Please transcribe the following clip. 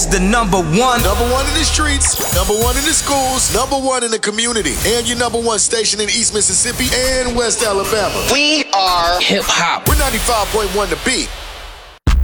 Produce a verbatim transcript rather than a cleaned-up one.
The number one. Number one in the streets, number one in the schools, number one in the community, and your number one station in East Mississippi and West Alabama. We are hip hop. We're ninety-five point one The Beat.